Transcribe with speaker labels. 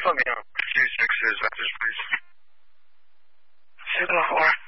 Speaker 1: you put me on 2-6's message, please?
Speaker 2: Signal 4.